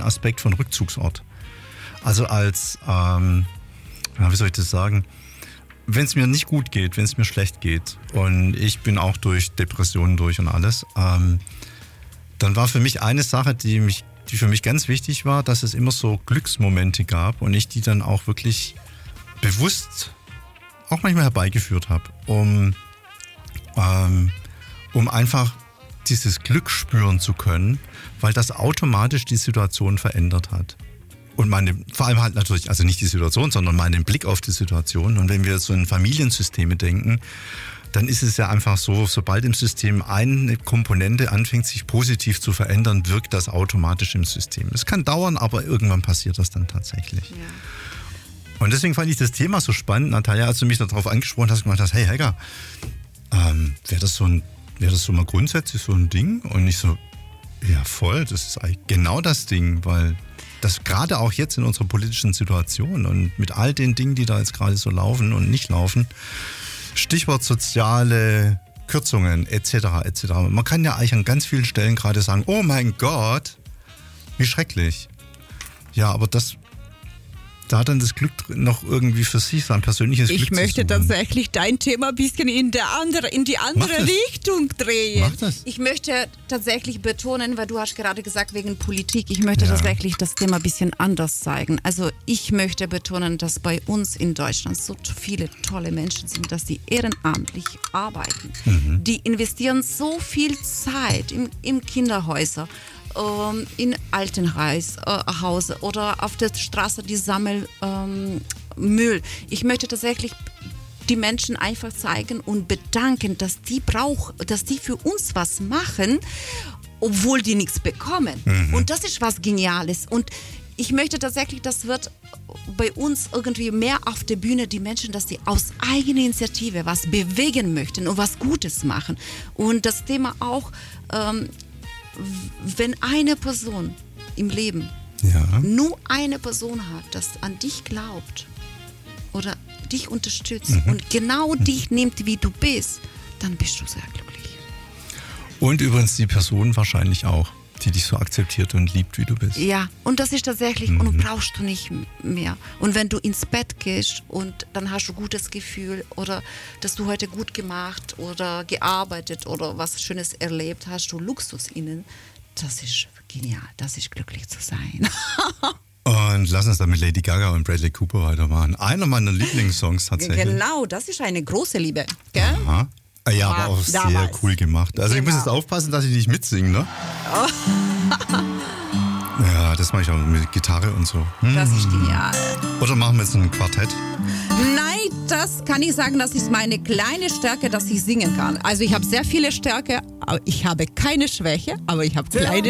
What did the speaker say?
Aspekt von Rückzugsort. Also als, wie soll ich das sagen, wenn es mir nicht gut geht, wenn es mir schlecht geht und ich bin auch durch Depressionen durch und alles, dann war für mich eine Sache, die für mich ganz wichtig war, dass es immer so Glücksmomente gab und ich die dann auch wirklich bewusst auch manchmal herbeigeführt habe, um einfach dieses Glück spüren zu können, weil das automatisch die Situation verändert hat. Und vor allem halt natürlich, also nicht die Situation, sondern meinen Blick auf die Situation. Und wenn wir so in Familiensysteme denken, dann ist es ja einfach so, sobald im System eine Komponente anfängt, sich positiv zu verändern, wirkt das automatisch im System. Es kann dauern, aber irgendwann passiert das dann tatsächlich. Ja. Und deswegen fand ich das Thema so spannend, Natalia, als du mich darauf angesprochen hast, gemacht hast, hey Helga, wäre das so mal grundsätzlich so ein Ding? Und ich so, ja voll, das ist eigentlich genau das Ding, weil das gerade auch jetzt in unserer politischen Situation und mit all den Dingen, die da jetzt gerade so laufen und nicht laufen, Stichwort soziale Kürzungen etc. etc. Man kann ja eigentlich an ganz vielen Stellen gerade sagen, oh mein Gott, wie schrecklich. Ja, aber da dann das Glück noch irgendwie für sich, sein persönliches Glück zu suchen. Ich möchte tatsächlich dein Thema ein bisschen in die andere Richtung drehen. Mach das. Ich möchte tatsächlich betonen, weil du hast gerade gesagt, wegen Politik, ich möchte tatsächlich das Thema ein bisschen anders zeigen. Also ich möchte betonen, dass bei uns in Deutschland so viele tolle Menschen sind, dass die ehrenamtlich arbeiten. Mhm. Die investieren so viel Zeit in Kinderhäuser, in Altenhaus oder auf der Straße, die sammeln Müll. Ich möchte tatsächlich die Menschen einfach zeigen und bedanken, dass die für uns was machen, obwohl die nichts bekommen. Mhm. Und das ist was Geniales. Und ich möchte tatsächlich, das wird bei uns irgendwie mehr auf der Bühne, die Menschen, dass sie aus eigener Initiative was bewegen möchten und was Gutes machen. Und das Thema auch, wenn eine Person im Leben nur eine Person hat, das an dich glaubt oder dich unterstützt und genau dich nimmt, wie du bist, dann bist du sehr glücklich. Und übrigens die Person wahrscheinlich auch, die dich so akzeptiert und liebt, wie du bist. Ja, und das ist tatsächlich, und brauchst du nicht mehr. Und wenn du ins Bett gehst und dann hast du ein gutes Gefühl oder dass du heute gut gemacht oder gearbeitet oder was Schönes erlebt hast, du Luxus innen, das ist genial, das ist glücklich zu sein. Und lass uns dann mit Lady Gaga und Bradley Cooper weitermachen. Einer meiner Lieblingssongs tatsächlich. Genau, das ist eine große Liebe, gell? Aha. Ja, aber auch sehr cool gemacht. Also ich muss jetzt aufpassen, dass ich nicht mitsinge, ne? Oh. Ja, das mache ich auch mit Gitarre und so. Das ist genial. Oder machen wir jetzt ein Quartett? Nein, das kann ich sagen, das ist meine kleine Stärke, dass ich singen kann. Also ich habe sehr viele Stärke, aber ich habe keine Schwäche, aber ich habe kleine